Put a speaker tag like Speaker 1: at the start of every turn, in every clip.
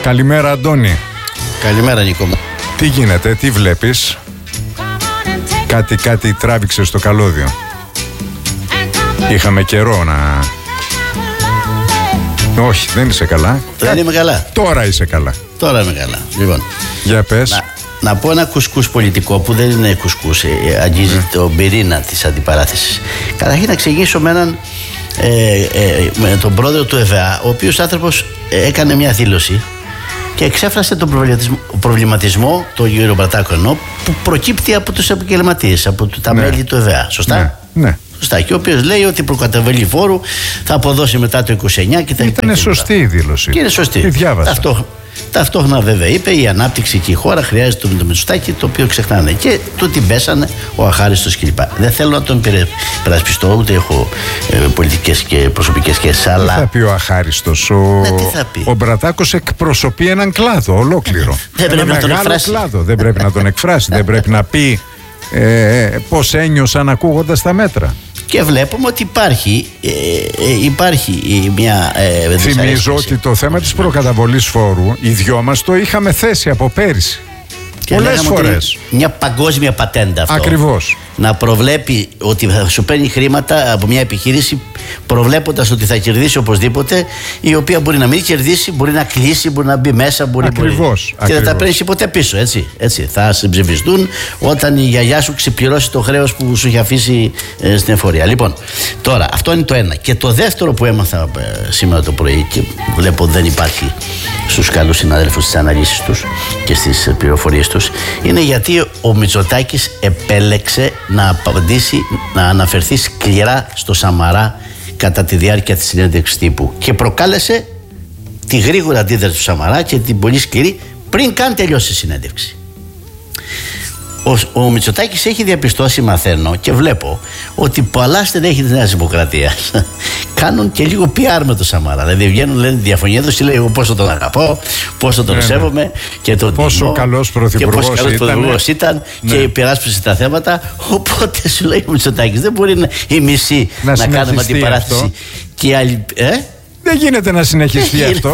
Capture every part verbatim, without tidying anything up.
Speaker 1: Καλημέρα, Αντώνη.
Speaker 2: Καλημέρα, Νίκο μου.
Speaker 1: Τι γίνεται, τι βλέπεις? Κάτι, κάτι τράβηξε στο καλώδιο. Είχαμε καιρό να... Όχι, δεν είσαι καλά.
Speaker 2: Δεν είμαι καλά.
Speaker 1: Τώρα είσαι καλά.
Speaker 2: Τώρα είμαι καλά. Λοιπόν,
Speaker 1: για πες.
Speaker 2: Να, να πω ένα κουσκούς πολιτικό που δεν είναι κουσκούς, ε, αγγίζει mm. τον πυρήνα της αντιπαράθεσης. Καταρχήν να ξεκινήσω με έναν ε, ε, με τον πρόεδρο του ΕΒΑ, ο οποίος άνθρωπος ε, έκανε μια δήλωση και εξέφρασε τον προβληματισμό, προβληματισμό τον κύριο Μπρατάκο εννοώ, που προκύπτει από τους επαγγελματίες, από τα ναι. μέλη του ΕΒΑ. Σωστά?
Speaker 1: Ναι. ναι.
Speaker 2: Σωστά. Και ο οποίος λέει ότι η προκαταβολή φόρου θα αποδώσει μετά το είκοσι εννιά κτλ.
Speaker 1: Ήταν σωστή η δήλωση.
Speaker 2: Και είναι σωστή.
Speaker 1: Τη διάβασα.
Speaker 2: Ταυτόχρονα, ταυτόχρονα βέβαια είπε η ανάπτυξη και η χώρα χρειάζεται το Μητσοτάκη, το οποίο ξεχνάνε. Και του την πέσανε ο αχάριστος κλπ. Δεν θέλω να τον υπερασπιστώ, ούτε έχω ε, πολιτικές και προσωπικές σχέσεις. Αλλά...
Speaker 1: Τι θα πει ο αχάριστος? Ο,
Speaker 2: ναι, τι θα πει?
Speaker 1: ο Μπρατάκος εκπροσωπεί έναν κλάδο ολόκληρο.
Speaker 2: Δεν
Speaker 1: ένα
Speaker 2: πρέπει να τον εκφράσει.
Speaker 1: Κλάδο. Δεν πρέπει να τον εκφράσει. Δεν πρέπει να πει ε, πώς ένιωσαν ακούγοντας τα μέτρα.
Speaker 2: Και βλέπουμε ότι υπάρχει, ε, ε, υπάρχει μια ε,
Speaker 1: Θυμίζω ότι το θέμα της προκαταβολής φόρου οι δυο μας το είχαμε θέσει από πέρυσι. Και πολλές φορές.
Speaker 2: Μια παγκόσμια πατέντα αυτό.
Speaker 1: Ακριβώς.
Speaker 2: Να προβλέπει ότι θα σου παίρνει χρήματα από μια επιχείρηση, προβλέποντας ότι θα κερδίσει οπωσδήποτε, η οποία μπορεί να μην κερδίσει, μπορεί να κλείσει, μπορεί να μπει μέσα, μπορεί,
Speaker 1: ακριβώς,
Speaker 2: μπορεί... και δεν θα παίρνει ποτέ πίσω, έτσι, έτσι. Θα συμψηφιστούν όταν η γιαγιά σου ξεπληρώσει το χρέος που σου έχει αφήσει ε, στην εφορία. Λοιπόν, τώρα αυτό είναι το ένα. Και το δεύτερο που έμαθα ε, σήμερα το πρωί και βλέπω δεν υπάρχει στους καλούς συναδέλφους στις αναλύσεις τους και στις πληροφορίες τους, είναι γιατί ο Μητσοτάκης επέλεξε να απαντήσει, να αναφερθεί σκληρά στο Σαμαρά κατά τη διάρκεια της συνέντευξης τύπου και προκάλεσε τη γρήγορη αντίδραση του Σαμαρά και την πολύ σκληρή πριν καν τελειώσει η συνέντευξη. Ο, ο Μητσοτάκης έχει διαπιστώσει, μαθαίνω και βλέπω, ότι πολλά στελέχη της Νέας Δημοκρατίας κάνουν και λίγο πι αρ με το Σαμαρά. Δηλαδή βγαίνουν, λένε διαφωνιέδωση και λέει εγώ πόσο τον αγαπώ, πόσο τον ναι, σέβομαι ναι. και τον
Speaker 1: πόσο τιμώ, καλός πρωθυπουργός
Speaker 2: και πόσο καλός
Speaker 1: ήταν,
Speaker 2: πρωθυπουργός ήταν ναι. και υπεράσπισε τα θέματα. Οπότε σου λέει ο Μητσοτάκης δεν μπορεί να, η μισή να, να κάνουμε αντιπαράθεση και οι άλλοι. Ε?
Speaker 1: Δεν γίνεται να συνεχιστεί αυτό.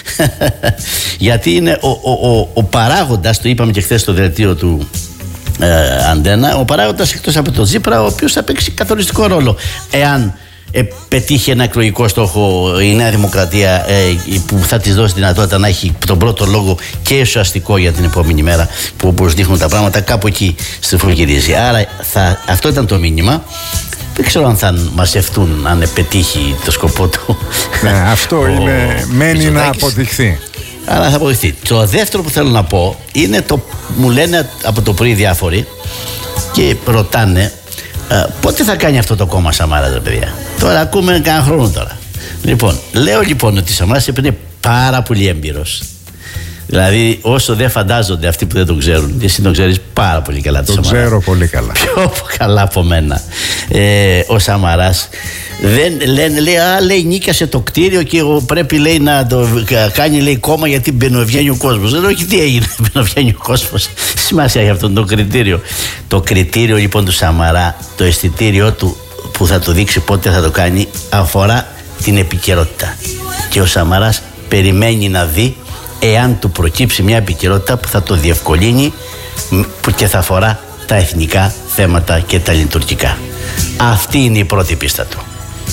Speaker 2: Γιατί είναι ο, ο, ο, ο παράγοντας, το είπαμε και χθες στο δελτίο του Ε, Αντένα, ο παράγοντας εκτός από τον Τσίπρα, ο οποίος θα παίξει καθοριστικό ρόλο εάν ε, πετύχει ένα εκλογικό στόχο η Νέα Δημοκρατία, ε, που θα της δώσει δυνατότητα να έχει τον πρώτο λόγο και ουσιαστικό για την επόμενη μέρα, που όπως δείχνουν τα πράγματα κάπου εκεί στριφογυρίζει. Άρα θα, αυτό ήταν το μήνυμα. Δεν ξέρω αν θα μαζευτούν αν πετύχει το σκοπό του.
Speaker 1: Ναι, αυτό ο, είναι, μένει να αποδειχθεί.
Speaker 2: Άρα θα βοηθεί. Το δεύτερο που θέλω να πω είναι το, μου λένε από το πρωί διάφοροι και ρωτάνε ε, πότε θα κάνει αυτό το κόμμα Σαμάρας, ρε παιδιά. Τώρα ακούμε κανένα χρόνο τώρα. Λοιπόν, λέω λοιπόν ότι ο Σαμάρας είναι πάρα πολύ έμπειρος. Δηλαδή, όσο δεν φαντάζονται αυτοί που δεν τον ξέρουν, και εσύ τον ξέρεις πάρα πολύ καλά.
Speaker 1: Τον ξέρω πολύ καλά.
Speaker 2: Πιο καλά από μένα. Ε, ο Σαμαράς δεν λένε, λέει, α, λέει, νίκιασε το κτίριο και πρέπει, λέει, να το κάνει, λέει, κόμμα γιατί μπαινοβγαίνει ο κόσμος. Δεν όχι, τι έγινε, μπαινοβγαίνει ο κόσμος. Σημασία έχει αυτό το κριτήριο. Το κριτήριο λοιπόν του Σαμαρά, το αισθητήριό του που θα το δείξει πότε θα το κάνει, αφορά την επικαιρότητα. Και ο Σαμαράς περιμένει να δει εάν του προκύψει μια επικαιρότητα που θα το διευκολύνει και θα αφορά τα εθνικά θέματα και τα λειτουργικά. Αυτή είναι η πρώτη πίστα του.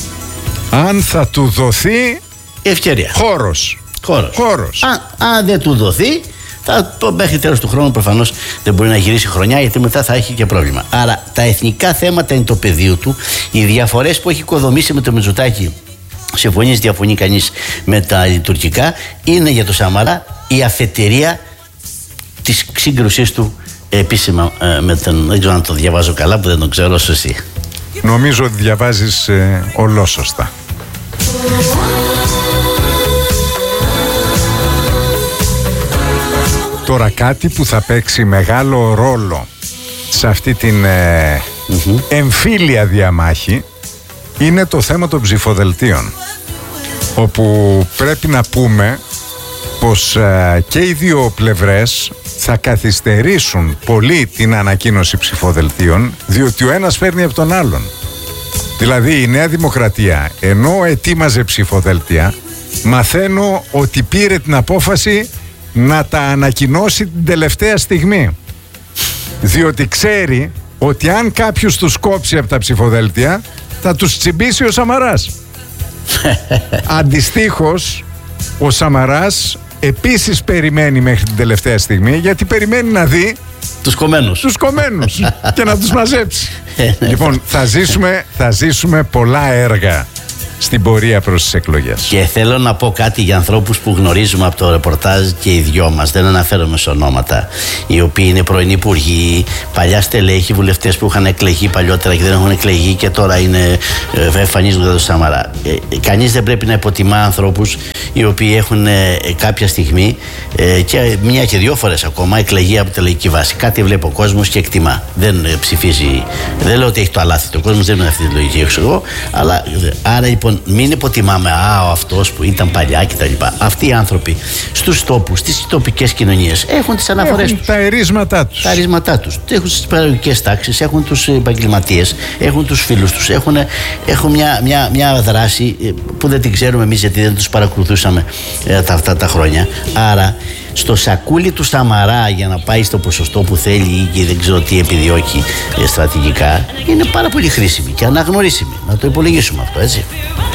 Speaker 1: Αν θα του δοθεί
Speaker 2: ευκαιρία.
Speaker 1: Χώρος.
Speaker 2: Χώρος.
Speaker 1: Χώρος.
Speaker 2: Αν, αν δεν του δοθεί, θα, μέχρι τέλος του χρόνου προφανώς δεν μπορεί να γυρίσει χρονιά, γιατί μετά θα έχει και πρόβλημα. Άρα τα εθνικά θέματα είναι το πεδίο του. Οι διαφορές που έχει οικοδομήσει με το Μητσοτάκη, συμφωνείς, διαφωνεί κανείς με τα λειτουργικά, είναι για το Σαμαρά η αφετηρία της σύγκρουσής του επίσημα ε, με τον, δεν ξέρω αν το διαβάζω καλά που δεν τον ξέρω σωστή.
Speaker 1: Νομίζω ότι διαβάζεις ε, ολόσωστα. Τώρα κάτι που θα παίξει μεγάλο ρόλο σε αυτή την ε, mm-hmm. εμφύλια διαμάχη είναι το θέμα των ψηφοδελτίων, όπου πρέπει να πούμε πως ε, και οι δύο πλευρές θα καθυστερήσουν πολύ την ανακοίνωση ψηφοδελτίων, διότι ο ένας παίρνει από τον άλλον. Δηλαδή η Νέα Δημοκρατία, ενώ ετοίμαζε ψηφοδέλτια, μαθαίνω ότι πήρε την απόφαση να τα ανακοινώσει την τελευταία στιγμή. Διότι ξέρει ότι αν κάποιος τους κόψει από τα ψηφοδέλτια, θα τους τσιμπήσει ο Σαμαράς. Αντιστοίχως, ο Σαμαράς επίσης περιμένει μέχρι την τελευταία στιγμή, γιατί περιμένει να δει
Speaker 2: τους κομμένους,
Speaker 1: τους κομμένους και να τους μαζέψει. Λοιπόν, θα ζήσουμε, θα ζήσουμε πολλά έργα στην πορεία προς τις εκλογές.
Speaker 2: Και θέλω να πω κάτι για ανθρώπους που γνωρίζουμε από το ρεπορτάζ και οι δυο μας, δεν αναφέρομαι σε ονόματα, οι οποίοι είναι πρώην υπουργοί, παλιά στελέχοι, βουλευτές που είχαν εκλεγεί παλιότερα και δεν έχουν εκλεγεί και τώρα είναι ε, εμφανίζονται το Σαμαρά. Ε, κανείς δεν πρέπει να υποτιμά ανθρώπους οι οποίοι έχουν ε, κάποια στιγμή ε, και μια και δύο φορές ακόμα εκλεγεί από τελεγική βάση. Κάτι βλέπει ο κόσμος και εκτιμά. Δεν ε, ψηφίζει, δεν λέω ότι έχει το αλάθητο. Ο κόσμος δεν είναι αυτή τη λογική, έξω εγώ, αλλά ε, άρα λοιπόν μην υποτιμάμε α, ο αυτός που ήταν παλιά κτλ. Αυτοί οι άνθρωποι στους τόπους, στις τοπικές κοινωνίες έχουν τις αναφορές
Speaker 1: έχουν
Speaker 2: τους.
Speaker 1: Τα ερίσματά τους.
Speaker 2: Τα ερίσματά τους. Έχουν στις παραγωγικές τάξεις, έχουν τους επαγγελματίες, έχουν τους φίλους τους, έχουν, έχουν μια, μια, μια δράση που δεν την ξέρουμε εμείς γιατί δεν τους παρακολουθούσαμε ε, τα, αυτά τα χρόνια. Άρα στο σακούλι του Σαμαρά για να πάει στο ποσοστό που θέλει ή δεν ξέρω τι επιδιώκει ε, στρατηγικά είναι πάρα πολύ χρήσιμη και αναγνωρίσιμη. Να το υπολογίσουμε αυτό, έτσι.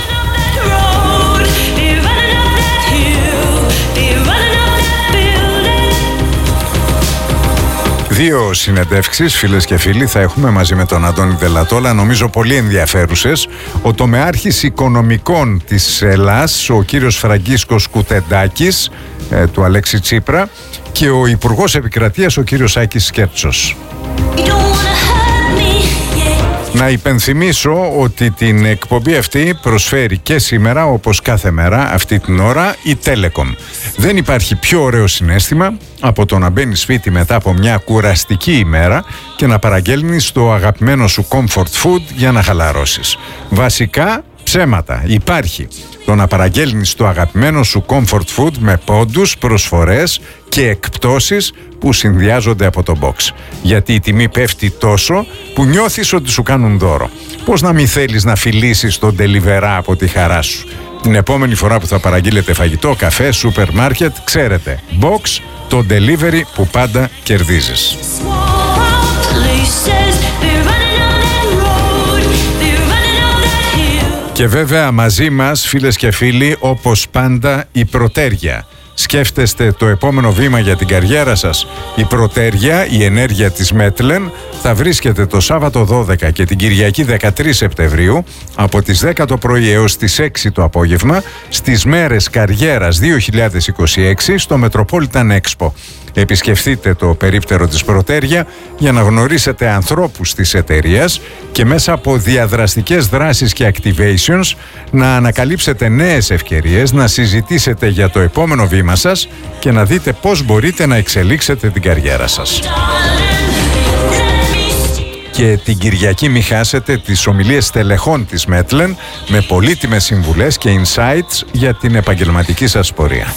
Speaker 1: Δύο συνεντεύξεις, φίλες και φίλοι, θα έχουμε μαζί με τον Αντώνη Δελατόλα, νομίζω πολύ ενδιαφέρουσες. Ο τομεάρχης οικονομικών της Ελλάς, ο κύριος Φραγκίσκος Κουτεντάκης, ε, του Αλέξη Τσίπρα, και ο Υπουργός Επικρατείας, ο κύριος Άκης Σκέρτσος. Να υπενθυμίσω ότι την εκπομπή αυτή προσφέρει και σήμερα, όπως κάθε μέρα, αυτή την ώρα, η Telecom. Δεν υπάρχει πιο ωραίο συναίσθημα από το να μπαίνεις σπίτι μετά από μια κουραστική ημέρα και να παραγγέλνεις το αγαπημένο σου comfort food για να χαλαρώσεις. Βασικά, ψέματα. Υπάρχει το να παραγγέλνεις το αγαπημένο σου comfort food με πόντους, προσφορές και εκπτώσεις που συνδυάζονται από το box. Γιατί η τιμή πέφτει τόσο που νιώθεις ότι σου κάνουν δώρο. Πώς να μην θέλεις να φιλήσεις τον delivery από τη χαρά σου. Την επόμενη φορά που θα παραγγείλετε φαγητό, καφέ, σούπερ μάρκετ, ξέρετε, box, το delivery που πάντα κερδίζεις. Και βέβαια μαζί μας, φίλες και φίλοι, όπως πάντα, η Προτέρια. Σκέφτεστε το επόμενο βήμα για την καριέρα σας? Η Προτέρια, η ενέργεια της Μέτλεν, θα βρίσκεται το Σάββατο δώδεκα και την Κυριακή δεκατρείς Σεπτεμβρίου από τις δέκα το πρωί έως τις έξι το απόγευμα στις μέρες Καριέρας δύο χιλιάδες είκοσι έξι στο Metropolitan Expo. Επισκεφτείτε το περίπτερο της Προτέρια για να γνωρίσετε ανθρώπους της εταιρείας και μέσα από διαδραστικές δράσεις και activations να ανακαλύψετε νέες ευκαιρίες, να συζητήσετε για το επόμενο βήμα σας και να δείτε πώς μπορείτε να εξελίξετε την καριέρα σας. Και την Κυριακή μη χάσετε τις ομιλίες στελεχών της Μέτλεν με πολύτιμες συμβουλές και insights για την επαγγελματική σας πορεία.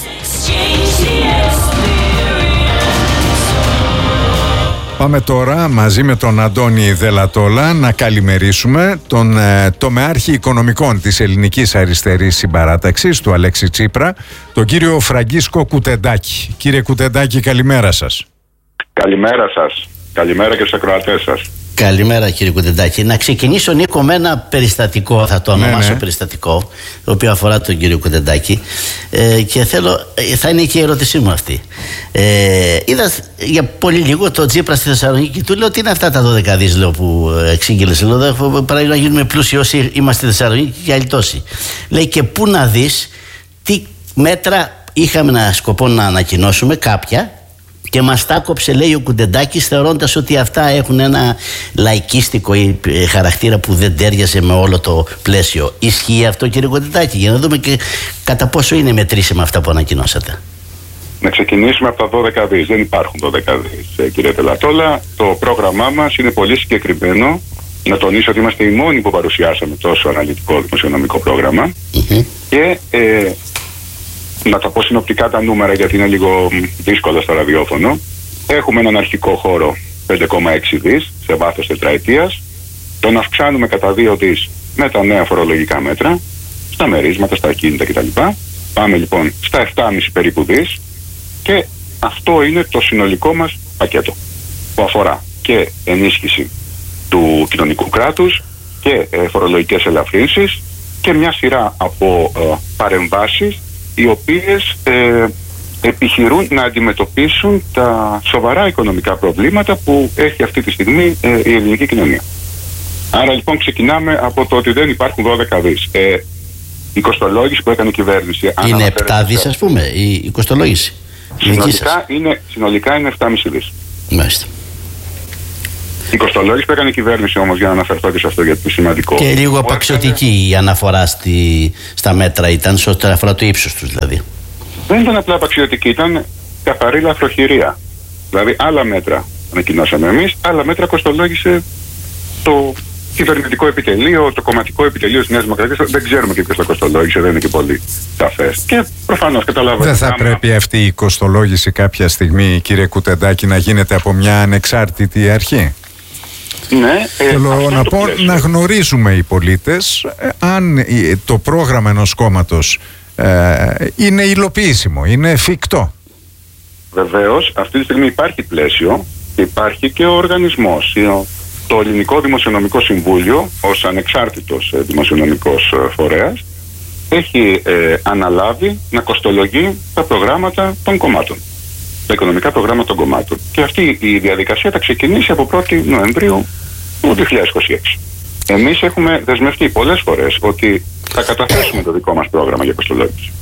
Speaker 1: Πάμε τώρα μαζί με τον Αντώνη Δελατόλα να καλημερίσουμε τον ε, τομεάρχη οικονομικών της Ελληνικής Αριστερής Συμπαράταξης, του Αλέξη Τσίπρα, τον κύριο Φραγκίσκο Κουτεντάκη. Κύριε Κουτεντάκη, καλημέρα σας.
Speaker 3: Καλημέρα σας. Καλημέρα και στους ακροατές σας.
Speaker 2: Καλημέρα κύριε Κουτεντάκη. Να ξεκινήσω, Νίκο, με ένα περιστατικό, θα το ονομάσω ναι, ναι. περιστατικό, το οποίο αφορά τον κύριο Κουτεντάκη ε, και θέλω, θα είναι και η ερώτησή μου αυτή. Ε, είδα για πολύ λίγο το Τσίπρα στη Θεσσαλονίκη, του λέω τι είναι αυτά τα δώδεκα δις λέω, που εξήγηλες, λέω πρέπει να γίνουμε πλούσιοι όσοι είμαστε στη Θεσσαλονίκη και άλλοι τόσοι. Λέει και πού να δεις τι μέτρα είχαμε να σκοπό να ανακοινώσουμε κάποια και μας τα κόψε, λέει ο Κουτεντάκης, θεωρώντας ότι αυτά έχουν ένα λαϊκίστικο χαρακτήρα που δεν τέριαζε με όλο το πλαίσιο. Ισχύει αυτό, κύριε Κουτεντάκη, για να δούμε και κατά πόσο είναι μετρήσιμα αυτά που ανακοινώσατε?
Speaker 3: Να ξεκινήσουμε από τα δώδεκα δις. Δεν υπάρχουν δώδεκα δις, κύριε Δελατόλα. Το πρόγραμμά μας είναι πολύ συγκεκριμένο. Να τονίσω ότι είμαστε οι μόνοι που παρουσιάσαμε τόσο αναλυτικό δημοσιονομικό πρόγραμμα. Mm-hmm. Και ε, να τα πω συνοπτικά τα νούμερα, γιατί είναι λίγο δύσκολο στο ραδιόφωνο. Έχουμε έναν αρχικό χώρο πέντε κόμμα έξι δις σε βάθος τετραετίας. Τον αυξάνουμε κατά δύο δις με τα νέα φορολογικά μέτρα, στα μερίσματα, στα ακίνητα κτλ. Πάμε λοιπόν στα επτά κόμμα πέντε περίπου δις. Και αυτό είναι το συνολικό μας πακέτο, που αφορά και ενίσχυση του κοινωνικού κράτους και ε, φορολογικές ελαφρύνσεις και μια σειρά από ε, παρεμβάσεις οι οποίες ε, επιχειρούν να αντιμετωπίσουν τα σοβαρά οικονομικά προβλήματα που έχει αυτή τη στιγμή ε, η ελληνική κοινωνία. Άρα λοιπόν ξεκινάμε από το ότι δεν υπάρχουν δώδεκα δις. Ε, η κοστολόγηση που έκανε η κυβέρνηση...
Speaker 2: Είναι επτά δις ας πούμε η, η κοστολόγηση.
Speaker 3: Συνολικά είναι, συνολικά είναι επτά κόμμα πέντε δις.
Speaker 2: Μάλιστα.
Speaker 3: Η κοστολόγηση που έκανε η κυβέρνηση όμως, για να αναφερθώ και σε αυτό γιατί είναι σημαντικό.
Speaker 2: Και λίγο απαξιωτική η αναφορά στη, στα μέτρα ήταν, σε ό,τι αφορά το ύψος τους δηλαδή.
Speaker 3: Δεν ήταν απλά απαξιωτική, ήταν καθαρή λαθροχειρία. Δηλαδή άλλα μέτρα ανακοινώσαμε εμείς, άλλα μέτρα κοστολόγησε το κυβερνητικό επιτελείο, το κομματικό επιτελείο της Νέας Δημοκρατίας. Δεν ξέρουμε και ποιος το κοστολόγησε, δεν είναι και πολύ σαφές. Και προφανώς καταλάβαμε.
Speaker 1: Δεν θα πρέπει αυτή η κοστολόγηση κάποια στιγμή, κύριε Κουτεντάκη, να γίνεται από μια ανεξάρτητη αρχή?
Speaker 3: Ναι, ε,
Speaker 1: θέλω να πω πλαίσιο. Να γνωρίζουμε οι πολίτες ε, αν το πρόγραμμα ενός κόμματος ε, είναι υλοποιήσιμο, είναι εφικτό.
Speaker 3: Βεβαίως, αυτή τη στιγμή υπάρχει πλαίσιο και υπάρχει και ο οργανισμός. Το Ελληνικό Δημοσιονομικό Συμβούλιο, ως ανεξάρτητος δημοσιονομικός φορέας, έχει ε, αναλάβει να κοστολογεί τα προγράμματα των κομμάτων. Τα οικονομικά προγράμματα των κομμάτων. Και αυτή η διαδικασία θα ξεκινήσει από πρώτη Νοεμβρίου του δύο χιλιάδες είκοσι έξι. Εμείς έχουμε δεσμευτεί πολλές φορές ότι θα καταθέσουμε το δικό μας πρόγραμμα για κοστολόγηση.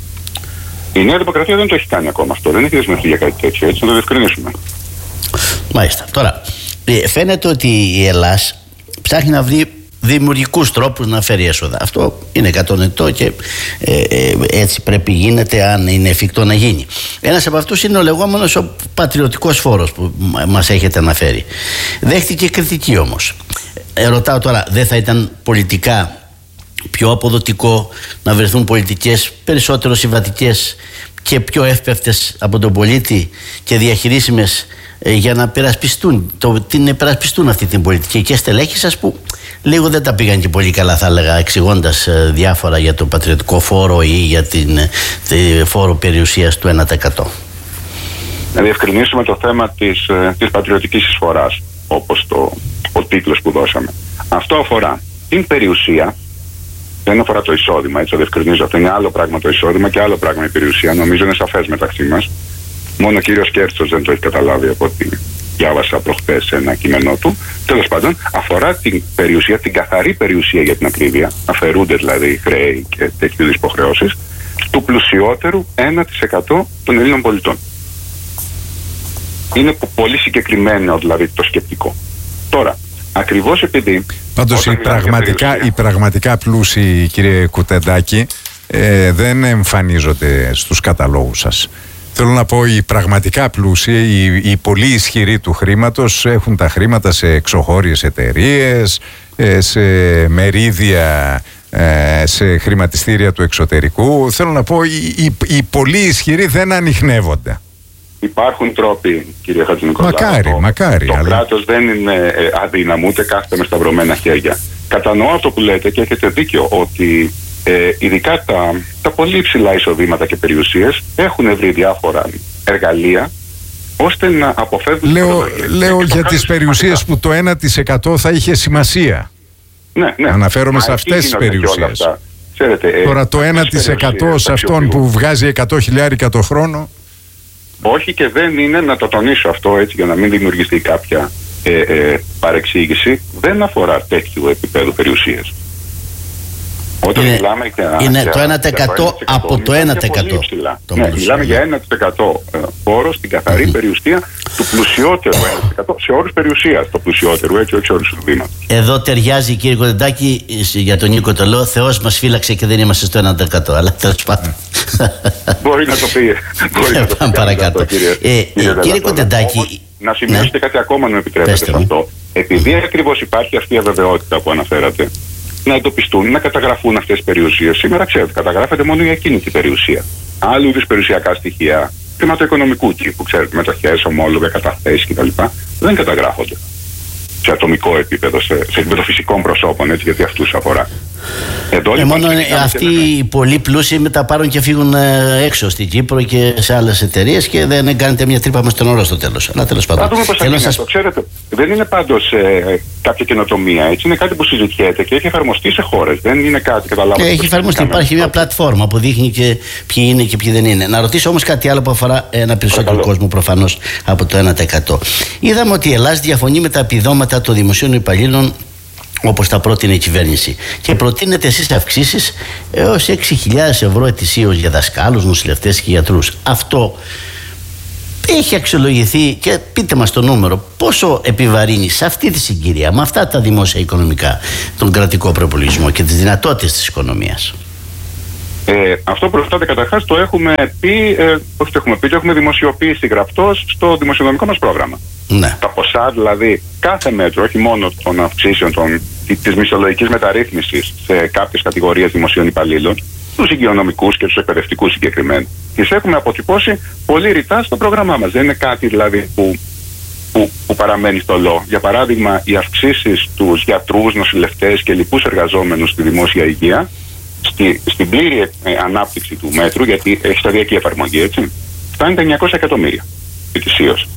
Speaker 3: Η Νέα Δημοκρατία δεν το έχει κάνει ακόμα αυτό, δεν έχει δεσμευτεί για κάτι τέτοιο, έτσι να το διευκρινίσουμε.
Speaker 2: Μάλιστα. Τώρα, φαίνεται ότι η Ελλάς ψάχνει να βρει δημιουργικούς τρόπους να φέρει έσοδα. Αυτό είναι κατανοητό και ε, ε, έτσι πρέπει γίνεται, αν είναι εφικτό να γίνει. Ένας από αυτούς είναι ο λεγόμενος ο πατριωτικός φόρος που μας έχετε αναφέρει. Δέχτηκε κριτική όμως. Ε, ρωτάω τώρα, δεν θα ήταν πολιτικά πιο αποδοτικό να βρεθούν πολιτικές περισσότερο συμβατικές και πιο εύπευτες από τον πολίτη και διαχειρίσιμες ε, για να περασπιστούν, το, την περασπιστούν αυτή την πολιτική και στελέχη σας που λίγο δεν τα πήγαν και πολύ καλά, θα έλεγα, εξηγώντας ε, διάφορα για το πατριωτικό φόρο ή για την ε, φόρο περιουσίας του ένα τοις εκατό.
Speaker 3: Να διευκρινίσουμε το θέμα της, ε, της πατριωτικής εισφοράς, όπως το, ο τίτλος που δώσαμε. Αυτό αφορά την περιουσία, δεν αφορά το εισόδημα, έτσι το διευκρινίζω. Αυτό είναι άλλο πράγμα το εισόδημα και άλλο πράγμα η περιουσία. Νομίζω είναι σαφές μεταξύ μας. Μόνο ο κύριος Κέρτσος δεν το έχει καταλάβει από ό,τι διάβασα προχθές σε ένα κείμενό του. Τέλος πάντων, αφορά την περιουσία, την καθαρή περιουσία για την ακρίβεια, αφαιρούνται δηλαδή χρέη και τέτοιου είδους υποχρεώσεις, του πλουσιότερου ένα τοις εκατό των Ελλήνων πολιτών. Είναι πολύ συγκεκριμένο δηλαδή το σκεπτικό. Τώρα, ακριβώς επειδή...
Speaker 1: Πάντως οι πραγματικά, οι πραγματικά πλούσιοι, κύριε Κουτεντάκη, ε, δεν εμφανίζονται στους καταλόγους σας. Θέλω να πω, οι πραγματικά πλούσιοι, οι, οι πολύ ισχυροί του χρήματος έχουν τα χρήματα σε εξωχώριες εταιρείες, σε μερίδια, σε χρηματιστήρια του εξωτερικού. Θέλω να πω, οι, οι, οι πολύ ισχυροί δεν ανιχνεύονται.
Speaker 3: Υπάρχουν τρόποι, κύριε Χατζηνικολάου.
Speaker 1: Μακάρι,
Speaker 3: το,
Speaker 1: μακάρι.
Speaker 3: Το
Speaker 1: αλλά...
Speaker 3: κράτος δεν είναι ε, αδύναμο, ούτε κάθεται με σταυρωμένα χέρια. Κατανοώ αυτό που λέτε και έχετε δίκιο ότι ε, ειδικά τα, τα πολύ υψηλά εισοδήματα και περιουσίες έχουν βρει διάφορα εργαλεία ώστε να αποφεύγουν...
Speaker 1: Λέω, λέω για τις περιουσίες που το ένα τοις εκατό θα είχε σημασία.
Speaker 3: Ναι, ναι.
Speaker 1: Αναφέρομαι σε αυτές τις περιουσίες.
Speaker 3: Ξέρετε, ε,
Speaker 1: τώρα το ένα τοις εκατό σε αυτόν που βγάζει εκατό χιλιάρικα το χρόνο...
Speaker 3: Όχι, και δεν είναι, να το τονίσω αυτό έτσι για να μην δημιουργηθεί κάποια ε, ε, παρεξήγηση, δεν αφορά τέτοιου επίπεδου περιουσίες. Όταν
Speaker 2: είναι,
Speaker 3: μιλάμε για,
Speaker 2: είναι
Speaker 3: για,
Speaker 2: το ένα τοις εκατό από το ένα τοις εκατό.
Speaker 3: Ναι, μιλάμε για ένα τοις εκατό φόρο στην καθαρή mm-hmm. περιουσία του πλουσιότερου ένα τοις εκατό σε όρους περιουσίας, το πλουσιότερου, έτσι, όχι σε όρους εισοδήματος.
Speaker 2: Εδώ ταιριάζει, κύριε Κουτεντάκη, για τον Νίκο το λέω, Θεός μας φύλαξε και δεν είμαστε στο ένα τοις εκατό, αλλά τέλος πάντων.
Speaker 3: Μπορεί να το πει. Μπορεί να το πει
Speaker 2: παρακάτω. Κύριε Κουτεντάκη,
Speaker 3: να σημειώσετε κάτι ακόμα, να επιτρέπετε σε αυτό. Επειδή ακριβώς υπάρχει αυτή η αβεβαιότητα που αναφέρατε, να εντοπιστούν, να καταγραφούν αυτές τις περιουσίες. Σήμερα ξέρετε, καταγράφεται μόνο η ακίνητη περιουσία. Άλλου είδους περιουσιακά στοιχεία χρηματοοικονομικού τύπου, ξέρετε, μετοχές, ομόλογα, καταθέσεις κτλ. Δεν καταγράφονται σε ατομικό επίπεδο, σε, σε επίπεδο φυσικών προσώπων, έτσι, γιατί αυτούς αφορά. Εδώ,
Speaker 2: ε,
Speaker 3: λοιπόν,
Speaker 2: μόνο αυτοί οι πολύ πλούσιοι μετά πάρουν και φύγουν έξω στην Κύπρο και σε άλλες εταιρείες και δεν κάνετε μια τρύπα μες στον όρο στο τέλος. Αλλά τέλος πάντων.
Speaker 3: Θα δούμε πώς θα γίνει αυτό. Ξέρετε, δεν είναι πάντως ε, κάποια καινοτομία. Έτσι, είναι κάτι που συζητιέται και έχει εφαρμοστεί σε χώρες. Δεν είναι κάτι, καταλάβατε.
Speaker 2: Έχει εφαρμοστεί. Υπάρχει μια πλατφόρμα που δείχνει και ποιοι είναι και ποιοι δεν είναι. Να ρωτήσω όμως κάτι άλλο που αφορά ένα περισσότερο Παρακαλώ. κόσμο προφανώς από το ένα τοις εκατό. Είδαμε ότι η Ελλάδα διαφωνεί με τα επιδόματα των δημοσίων υπαλλήλων όπως τα πρότεινε η κυβέρνηση. Και προτείνετε εσείς αυξήσεις έως έξι χιλιάδες ευρώ ετησίως για δασκάλους, νοσηλευτές και γιατρούς. Αυτό έχει αξιολογηθεί και πείτε μας το νούμερο. Πόσο επιβαρύνει σε αυτή τη συγκυρία, με αυτά τα δημόσια οικονομικά, τον κρατικό προπολογισμό και τις δυνατότητες της οικονομίας?
Speaker 3: Ε, αυτό που ρωτάτε καταρχάς το έχουμε πει, ε, όχι το έχουμε πει, το έχουμε δημοσιοποιήσει γραπτός στο δημοσιονομικό μας πρόγραμμα.
Speaker 2: Ναι.
Speaker 3: Τα ποσά δηλαδή, κάθε μέτρο, όχι μόνο των αυξήσεων των, της μισθολογικής μεταρρύθμισης σε κάποιες κατηγορίες δημοσίων υπαλλήλων, τους υγειονομικούς και τους εκπαιδευτικούς συγκεκριμένα, τις έχουμε αποτυπώσει πολύ ρητά στο πρόγραμμά μας. Δεν είναι κάτι δηλαδή που, που, που παραμένει στολό. Για παράδειγμα, οι αυξήσεις στους γιατρούς, νοσηλευτές και λοιπούς εργαζόμενους στη δημόσια υγεία, Στη, στην πλήρη ε, ανάπτυξη του μέτρου, γιατί έχει σταδιακή εφαρμογή, έτσι, φτάνει τα εννιακόσια εκατομμύρια ετησίως.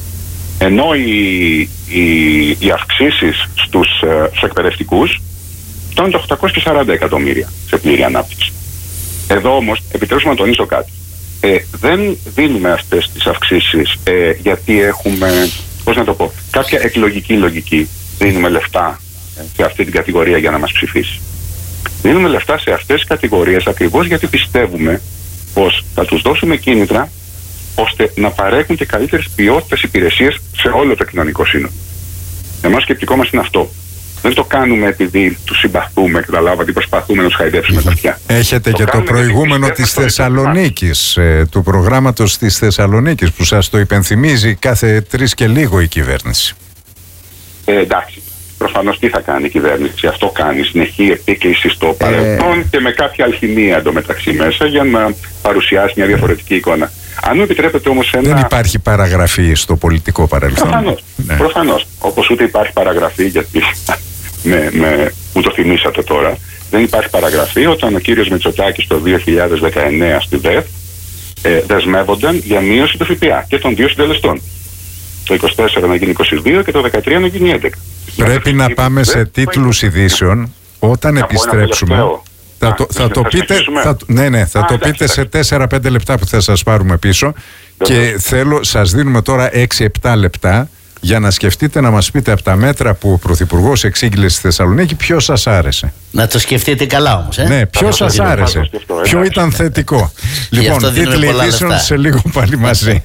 Speaker 3: Ενώ οι, οι, οι αυξήσεις στους, ε, στους εκπαιδευτικούς φτάνουν τα οκτακόσια σαράντα εκατομμύρια σε πλήρη ανάπτυξη. Εδώ όμως, επιτρέψουμε να τονίσω κάτι. Ε, δεν δίνουμε αυτές τις αυξήσεις ε, γιατί έχουμε, πώς να το πω, κάποια εκλογική λογική. Δίνουμε λεφτά ε, σε αυτή την κατηγορία για να μας ψηφίσει. Δίνουμε λεφτά σε αυτές τις κατηγορίες ακριβώς γιατί πιστεύουμε πως θα τους δώσουμε κίνητρα ώστε να παρέχουν και καλύτερες ποιότητες υπηρεσίες σε όλο το κοινωνικό σύνολο. Εμάς σκεπτικό μας είναι αυτό. Δεν το κάνουμε επειδή τους συμπαθούμε, καταλάβατε, προσπαθούμε να τους χαϊδέψουμε τα αυτιά.
Speaker 1: Έχετε το και το προηγούμενο της Θεσσαλονίκης, ε, του προγράμματος της Θεσσαλονίκης που σας το υπενθυμίζει κάθε τρεις και λίγο η κυβέρνηση.
Speaker 3: Ε, εντάξει. Προφανώς τι θα κάνει η κυβέρνηση? Αυτό κάνει, συνεχή επίκληση στο παρελθόν ε... και με κάποια αλχημία εντωμεταξύ μέσα για να παρουσιάσει μια διαφορετική εικόνα. Αν μου επιτρέπετε όμως ένα...
Speaker 1: Δεν υπάρχει παραγραφή στο πολιτικό παρελθόν.
Speaker 3: Προφανώς, ναι. προφανώς. Όπως ούτε υπάρχει παραγραφή, γιατί με, με, που το θυμήσατε τώρα, δεν υπάρχει παραγραφή όταν ο κύριος Μητσοτάκης το δύο χιλιάδες δεκαεννέα στη ΔΕΘ ε, δεσμεύονταν για μείωση του ΦΠΑ και των δύο συντελεστών. Το είκοσι τέσσερα να γίνει είκοσι δύο και το δεκατρία να γίνει έντεκα.
Speaker 1: Πρέπει να πάμε σε τίτλους ειδήσεων όταν επιστρέψουμε. Θα το, θα το πείτε, θα, ναι, ναι, θα Α, το εντάξει, πείτε εντάξει. σε τέσσερα πέντε λεπτά που θα σας πάρουμε πίσω. Και θέλω, σας δίνουμε τώρα έξι επτά λεπτά για να σκεφτείτε να μας πείτε από τα μέτρα που ο Πρωθυπουργός εξήγηλε στη Θεσσαλονίκη ποιο σας άρεσε.
Speaker 2: Να το σκεφτείτε καλά όμως, ε?
Speaker 1: Ναι, ποιο σας άρεσε, σκεφτώ, ποιο ήταν θετικό. Λοιπόν, τίτλοι ειδήσεων σε λίγο πάλι μαζί.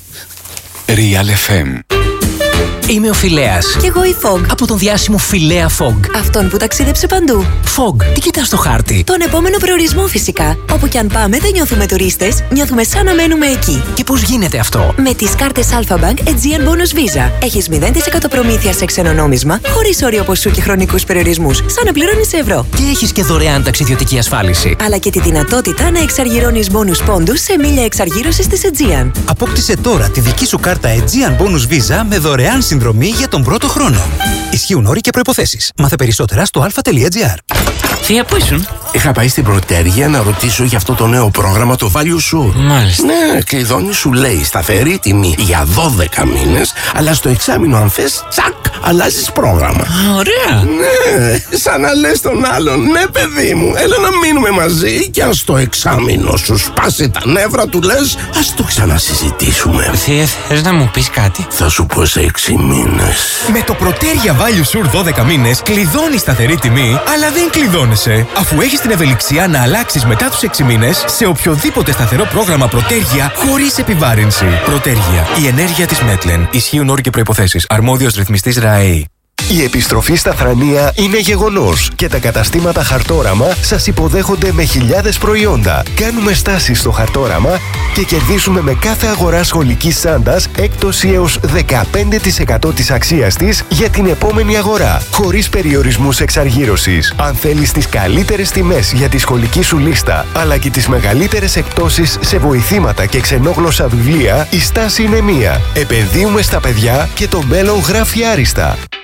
Speaker 4: Real εφ εμ. Είμαι ο Φιλέας.
Speaker 5: Κι εγώ η Φογ.
Speaker 4: Από τον διάσημο Φιλέα Φογ.
Speaker 5: Αυτόν που ταξίδεψε παντού.
Speaker 4: Φογ, τι κοιτάς στο χάρτη?
Speaker 5: Τον επόμενο προορισμό φυσικά. Όπου κι αν πάμε δεν νιώθουμε τουρίστες, νιώθουμε σαν να μένουμε εκεί.
Speaker 4: Και πώς γίνεται αυτό?
Speaker 5: Με τις κάρτες Alpha Bank Aegean Bonus Visa. Έχεις μηδέν τοις εκατό προμήθεια σε ξένο νόμισμα, χωρίς όριο ποσού και χρονικούς περιορισμούς, σαν να πληρώνεις ευρώ.
Speaker 4: Και έχεις και δωρεάν ταξιδιωτική ασφάλιση.
Speaker 5: Αλλά και τη δυνατότητα να εξαργυρώνεις bonus πόντους σε μίλια εξαργύρωσης της Aegean.
Speaker 6: Απόκτησε τώρα τη δική σου κάρτα Aegean Bonus Visa με δωρεάν συνδρομή για τον πρώτο χρόνο. Ισχύουν όροι και προϋποθέσεις. Μάθε περισσότερα στο αλφα τελεία τζι άρ.
Speaker 7: Θεία, πού ήσουν?
Speaker 8: Είχα πάει στην Πρωτέργεια να ρωτήσω για αυτό το νέο πρόγραμμα, το Value Sure.
Speaker 7: Μάλιστα.
Speaker 8: Ναι, κλειδώνει, σου λέει σταθερή τιμή για δώδεκα μήνες, αλλά στο εξάμηνο αν θες, τσακ, αλλάζεις πρόγραμμα.
Speaker 7: Α, ωραία.
Speaker 8: Ναι, σαν να λες τον άλλον, ναι παιδί μου, έλα να μείνουμε μαζί και αν στο εξάμηνο σου σπάσει τα νεύρα του λες, ας το ξανασυζητήσουμε.
Speaker 7: Θεία, θες να μου πεις κάτι?
Speaker 8: Θα σου πω σε έξι μήνες.
Speaker 6: Με το Πρωτέργεια Value Sure δώδεκα μήνες κλειδώνει σταθερή τιμή, αλλά δεν κλειδώνεσαι, αφού έχεις την ευελιξία να αλλάξεις μετά τους έξι μήνες σε οποιοδήποτε σταθερό πρόγραμμα Πρωτέργεια χωρίς επιβάρυνση. Πρωτέργεια, η ενέργεια της Μέτλεν. Ισχύουν όροι και προϋποθέσεις. Αρμόδιος ρυθμιστής ΡΑΕΗ.
Speaker 9: Η επιστροφή στα Θρανία είναι γεγονός και τα καταστήματα Χαρτόραμα σας υποδέχονται με χιλιάδες προϊόντα. Κάνουμε στάσεις στο Χαρτόραμα και κερδίζουμε με κάθε αγορά σχολικής τσάντας έκπτωση έως δεκαπέντε τοις εκατό της αξίας της για την επόμενη αγορά, χωρίς περιορισμούς εξαργύρωσης. Αν θέλεις τις καλύτερες τιμές για τη σχολική σου λίστα, αλλά και τις μεγαλύτερες εκπτώσεις σε βοηθήματα και ξενόγλωσσα βιβλία, η στάση είναι μία. Επενδύουμε στα παιδιά και το μέλλον γράφει άριστα.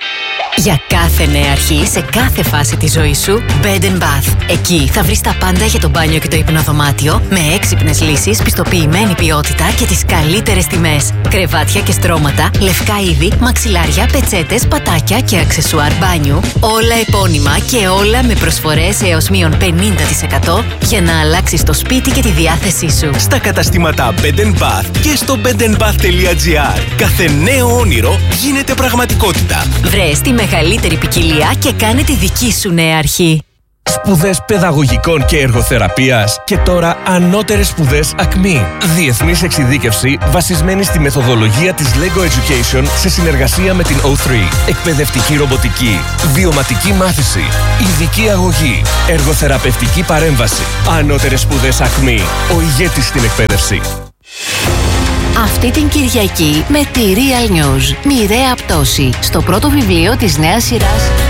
Speaker 10: Για κάθε νέα αρχή, σε κάθε φάση της ζωής σου, Bed and Bath. Εκεί θα βρεις τα πάντα για το μπάνιο και το υπνοδωμάτιο, με έξυπνες λύσεις, πιστοποιημένη ποιότητα και τις καλύτερες τιμές. Κρεβάτια και στρώματα, λευκά είδη, μαξιλάρια, πετσέτες, πατάκια και αξεσουάρ μπάνιου. Όλα επώνυμα και όλα με προσφορές έως μείον πενήντα τοις εκατό για να αλλάξεις το σπίτι και τη διάθεσή σου.
Speaker 6: Στα καταστήματα Bed and Bath και στο bed and bath τελεία gr. Κάθε νέο όνειρο γίνεται πραγματικότητα.
Speaker 10: Βρες τη μεγαλύτερη ποικιλία και κάνε τη δική σου νέα αρχή.
Speaker 6: Σπουδές παιδαγωγικών και εργοθεραπείας και τώρα ανώτερες σπουδές ΑΚΜΗ. Διεθνής εξειδίκευση βασισμένη στη μεθοδολογία της Lego Education σε συνεργασία με την ο θρι. Εκπαιδευτική ρομποτική, βιωματική μάθηση, ειδική αγωγή, εργοθεραπευτική παρέμβαση. Ανώτερες σπουδές ΑΚΜΗ. Ο ηγέτης στην εκπαίδευση.
Speaker 10: Αυτή την Κυριακή με τη Real News. Μοιραία πτώση στο πρώτο βιβλίο της νέας σειράς